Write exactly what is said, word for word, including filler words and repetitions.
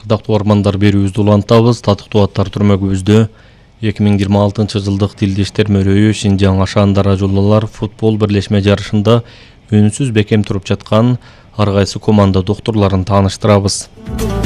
Ардактуу армандар берүүбүздү улантабыз. Татыктуу аттар түрмөгүбүздө эки миң жыйырма алтынчы жылдык Тилдештер мөрөйү Шинжаң Ашаандара Жулалар футбол бирлешме жарышында үнсүз бекем туруп жаткан ар кайсы команда доктурларын тааныштырабыз.